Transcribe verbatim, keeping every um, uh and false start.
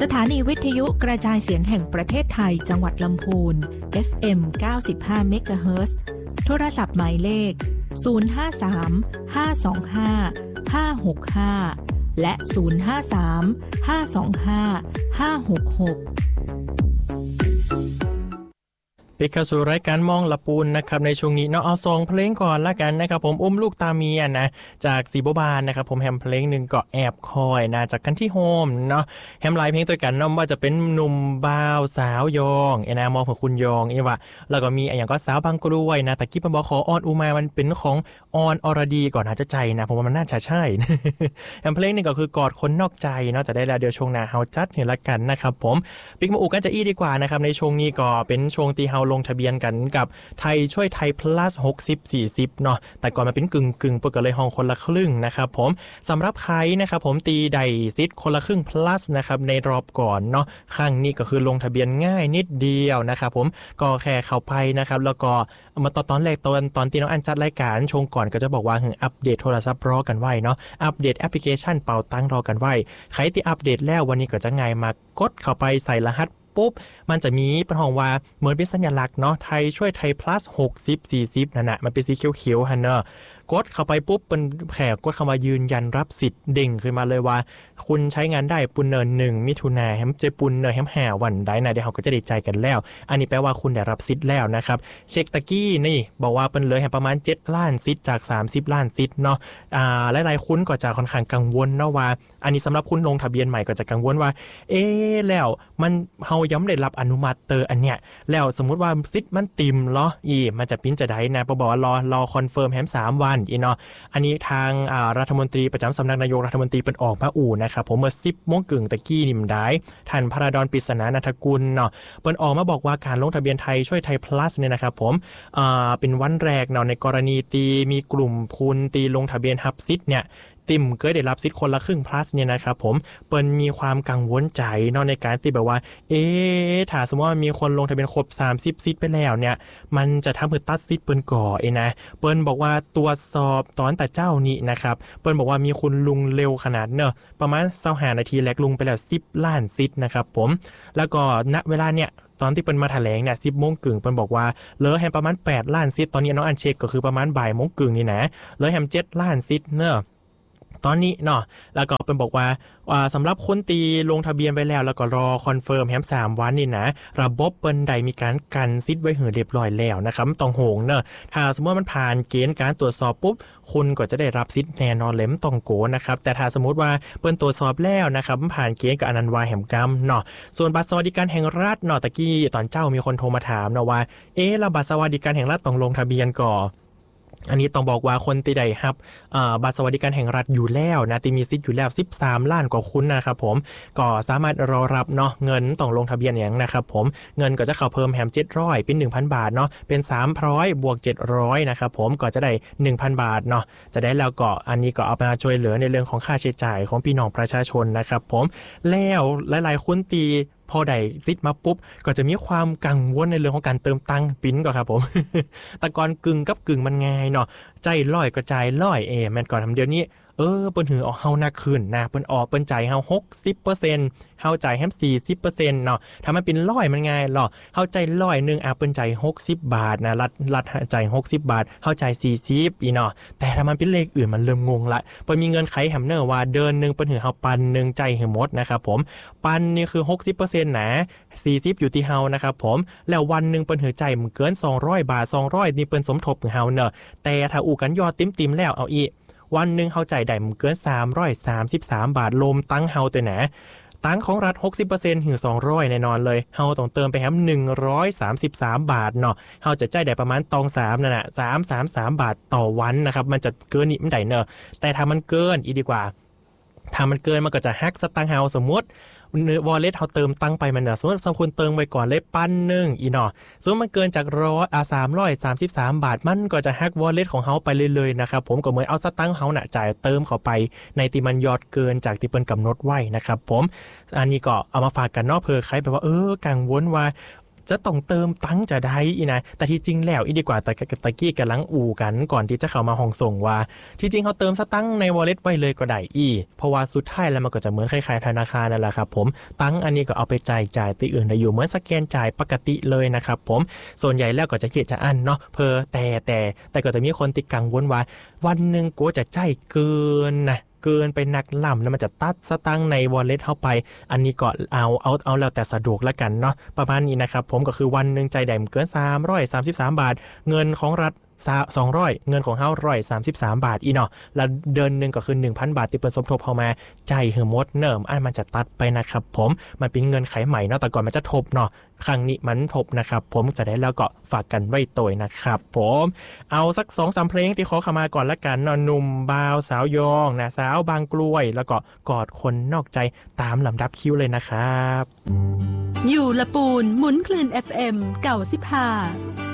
สถานีวิทยุกระจายเสียงแห่งประเทศไทยจังหวัดลำพูน เอฟ เอ็ม เก้าสิบห้า เมกะเฮิรตซ์ โทรศัพท์หมายเลข ศูนย์ ห้า สาม ห้า สอง ห้า ห้า หก ห้า และ ศูนย์ ห้า สาม ห้า สอง ห้า ห้า หก หกปิดเข้าสู่รายการมองละปูนนะครับในช่วงนี้เนาะเอาซองเพลงก่อนละกันนะครับผมอุ้มลูกตาเมียนะจากสีบบานนะครับผมแฮมเพลงหนึ่งก็แอบคอยนะจากกันที่โฮมเนาะแฮมไลฟ์เพลงตัวกันเนาะว่าจะเป็นหนุ่มบ่าวสาวยองเอนะมองของคุณยองเอวะแล้วก็มีอย่างก็สาวบางกรวยนะแต่กิ๊บมันบอกขอออนอูมามันเป็นของออนอรดีก่อนน่าจะใจนะผมว่ามันน่าจะใช่แฮมเพลงนึงก็คือกอดคนนอกใจเนาะจะได้แล้วเดี๋ยวช่วงหน้าเฮาจัดเห็นละกันนะครับผมปิ๊กมาอูกันจะอี้ดีกว่านะครับในช่วงนี้ก็เป็นช่วงตีเฮาลงทะเบียนกันกับไทยช่วยไทย plus หกสิบ สี่สิบเนาะแต่ก่อนมันเป็นกึ่งกึ่งเปิดกันเลยห้องคนละครึ่งนะครับผมสำหรับใครนะครับผมตีไดซิดคนละครึ่ง plus นะครับในรอบก่อนเนาะครั้งนี้ก็คือลงทะเบียนง่ายนิดเดียวนะครับผมก็แค่เข้าไปนะครับแล้วก็มาตอนตอนแรกตอนตอนที่น้องอันจัดรายการชงก่อนก็จะบอกว่าอัปเดตโทรศัพท์รอกันไว้เนาะอัปเดตแอปพลิเคชันเป่าตังรอกันไว้ใครที่อัปเดตแล้ววันนี้ก็จะง่ายมากกดเข้าไปใส่รหัสปุ๊บมันจะมีเป็นห้องว่าเหมือนเป็นสัญลักษณ์เนาะไทยช่วยไทย plus หกสิบ สี่สิบนั่นน่ะมันเป็นสีเขียวๆหั่นเนาะกดเข้าไปปุ๊บเป็นแขกกดคำว่ายืนยันรับสิทธิ์เด้งขึ้นมาเลยว่าคุณใช้งานได้ปุนเนินหนึ่งมิถุนายนแฮมเจปุนเนินแฮมห้าวันได้นะเดี๋ยวเฮาก็จะได้ใจกันแล้วอันนี้แปลว่าคุณได้รับสิทธิ์แล้วนะครับเช็คตะกี้นี่บอกว่าเปิ้นเหลือแฮมประมาณเจ็ดล้านสิทธิ์จากสามสิบล้านสิทธิ์เนาะอ่าหลายๆคุณก็จะค่อนข้างกังวลเนาะว่าอันนี้สำหรับคุณลงทะเบียนใหม่ก็จะกังวลว่าเอ๊ะแล้วมันเฮายังไม่ได้รับอนุมัติเตออันเนี้ยแล้วสมมุติว่าสิทธิ์มันติ่มเหรออีมันจะปิ้นจะได้นะบอกว่ารอรอคอนเฟิร์มแฮมสามวันอีเนาะอันนี้ทางอ่ารัฐมนตรีประจำสำนักนายกรัฐมนตรีเป็นออกมาอู่นะครับผมเมื่อ สิบโมงกึ่งตะกี้นี่มันได้ท่านพระดอนปริศนานันทกุลเนาะเปิ้นออกมาบอกว่าการลงทะเบียนไทยช่วยไทย plus เนี่ยนะครับผมอ่าเป็นวันแรกเนาะในกรณีตีมีกลุ่มคุณตีลงทะเบียนฮับซิทเนี่ยติมเคยได้รับสิทธิ์คนละครึ่ง plus เนี่ยนะครับผมเปิ้นมีความกังวลใจเนาะในการที่แบบว่าเอ๊ะถ้าสมมติว่ามีคนลงทะเบียนครบสามสิบสิทธิ์ไปแล้วเนี่ยมันจะทำให้ตัดสิทธิ์เปิ้นก่อเองนะเปิ้นบอกว่าตรวจสอบตอนแต่เจ้านี้นะครับเปิ้นบอกว่ามีคุณลุงเร็วขนาดเนอะประมาณยี่สิบห้านาทีแลกลุงไปแล้วสิบล้านสิทธิ์นะครับผมแล้วก็ณเวลาเนี่ยตอนที่เปิ้นมาแถลงเนี่ย สิบโมงกึ่งเปิ้นบอกว่าเหลือแฮมประมาณแปดล้านสิทธิ์ตอนนี้น้องอันเช็คก็คือประมาณบ่ายโมงกึ่งนี่นะเหลือแฮมเจ็ดล้านสิทธิ์เนอะตอนนี้เนาะแล้วก็เป็นบอกว่าอ่าสำหรับคนตีลงทะเบียนไปแล้วแล้วก็รอคอนเฟิร์มแฮมสามวันนี่นะระบบเปิ้นใดมีการกันซิทไว้หือเรียบร้อยแล้วนะครับต้องโหงเนอะถ้าสมมติมันผ่านเกณฑ์การตรวจสอบปุ๊บคุณก็จะได้รับซิทแน่นอนเลยไม่ต้องโกนะครับแต่ถ้าสมมติว่าเปิ้นตรวจสอบแล้วนะครับมันผ่านเกณฑ์กับอนันต์วาแหมกรรมเนาะส่วนบัตรสวัสดิการแห่งรัฐเนาะตะกี้ตอนเจ้ามีคนโทรมาถามเนาะว่าเอ๊ะแล้วบัตรสวัสดิการแห่งรัฐต้องลงทะเบียนก่อนอันนี้ต้องบอกว่าคนที่ได้รับบัตรสวัสดิการแห่งรัฐอยู่แล้วนะที่มีสิทธิ์อยู่แล้วสิบสามล้านกว่าคนนะครับผมก็สามารถรอรับเนาะเงินต้องลงทะเบียนอย่างนะครับผมเงินก็จะเข้าเพิ่มแฮมเจ็ดร้อยเป็น หนึ่งพัน บาทเนาะเป็นสามร้อยบวกเจ็ดร้อยนะครับผมก็จะได้ หนึ่งพัน บาทเนาะจะได้แล้วก็อันนี้ก็เอามาช่วยเหลือในเรื่องของค่าใช้จ่ายของพี่น้องประชาชนนะครับผมแล้วหลายๆคนตีพอได้ซิทมาปุ๊บก็จะมีความกังวลในเรื่องของการเติมตังค์ปิ้นก่อนครับผม แต่ก่อนกึ่งกับกึ่งมันง่ายเนาะใจร้อยก็ใจร้อยเอแม่นก่อนทำเดี๋ยวนี้เออเปิ้นหือเอาเฮาหนักขึ้นนะเปิ้นออกเปิ้นจ่ายเฮา หกสิบเปอร์เซ็นต์ เฮาจ่ายแฮม สี่สิบเปอร์เซ็นต์ เนาะถ้ามันเป็นร้อยมันง่ายหรอเฮาจ่ายร้อยนึงอ่ะเปิ้นจ่ายหกสิบบาทนะรัฐรัฐจ่ายหกสิบบาทเฮาจ่ายสี่สิบอีเนาะแต่ถ้ามันเป็นเลขอื่นมันเริ่มงงละเปิ้นมีเงินไขแฮมเนอร์ว่าเดือนนึงเปิ้นหือเฮาปันนึงจ่ายให้หมดนะครับผมปันนี่คือ หกสิบเปอร์เซ็นต์ นะสี่สิบอยู่ที่เฮานะครับผมแล้ววันนึงเปิ้นหือจ่ายมันเกินสองร้อยบาทสองร้อยนี่เปิ้นสมทบของเฮาเนาะแต่ถ้าอู่กันยอดติ๋มๆแล้วเอาอีวันนึงเฮาจ่ายได้มันเกินสามร้อยสามสิบสามบาทรวมตั้งเฮาตัวไหนตั้งของรัฐ หกสิบเปอร์เซ็นต์ ถึงสองร้อยแน่นอนเลยเฮาต้องเติมไปแฮมหนึ่งร้อยสามสิบสามบาทเนาะเฮาจะจ่ายได้ประมาณตองสามนั่นน่ะสามร้อยสามสิบสามบาทต่อวันนะครับมันจะเกินนี่มันได้เนอะแต่ถ้ามันเกินอีกดีกว่าถ้ามันเกินมันก็จะหักสตางค์เฮาสมมุติเนื้อ wallet เฮาเติมตังไปมันน่ะสมมุติสมควรเติมไว้ก่อนเลยปั้นนึงอีเนาะสมมุติมันเกินจากร้อยอ่ะสามร้อยสามสิบสามบาทมันก็จะหัก wallet ของเฮาไปเลยๆนะครับผมก็เหมือนเอาสตางค์เฮาน่ะจ่ายเติมเข้าไปในที่มันยอดเกินจากที่เปิ้นกำหนดไว้นะครับผมอันนี้ก็เอามาฝากกันเนาะเผื่อใครแบบว่าเออกังวลว่าจะต้องเติมตังค์จะได้อีนะแต่ที่จริงแล้วอีดีกว่าแต่ตะกี้กำลังอู่กันก่อนที่จะเข้ามาห้องส่งว่าที่จริงเขาเติมสตังค์ใน wallet ไว้เลยก็ได้อีเพราะว่าสุดท้ายแล้วมันก็จะเหมือนคล้ายๆธนาคารนั่นแหละครับผมตังค์อันนี้ก็เอาไปจ่ายจ่ายที่อื่นได้อยู่เหมือนสแกนจ่ายปกติเลยนะครับผมส่วนใหญ่แล้วก็จะเกียดจะอันเนาะเพอแต่แต่แต่ก็จะมีคนติดกังวลว่าวันนึงกูจะจ่ายเกินนะเกินไปนักล่ำแล้วมันจะตัดสตังค์ใน wallet เข้าไปอันนี้ก็เอาเอาเอาแล้วแต่สะดวกละกันเนาะประมาณนี้นะครับผมก็คือวันนึงใจแดมเกินสามร้อยสามสิบสามบาทเงินของรัฐสองร้อยเงินของเฮาหนึ่งร้อยสามสิบสามบาทอีเนาะแล้วเดือนนึงก็คือ หนึ่งพัน บาทที่เปิ้นสมทบเข้ามาใจเหือหมดเนิ่มอันมันจะตัดไปนะครับผมมันเป็นเงินไขใหม่เนาะแต่ก่อนมันจะทบเนาะครั้งนี้มันทบนะครับผมจะได้แล้วก็ฝากกันไว้ตัวนะครับผมเอาสัก สองสาม เพลงที่ขอเข้ามาก่อนละกันเนาะหนุ่มบ่าวสาวยองนะสาวบางกล้วยแล้วก็กอดคนนอกใจตามลำดับคิวเลยนะครับอยู่ละปูนหมุนคลื่น เอฟ เอ็ม เก้าสิบห้า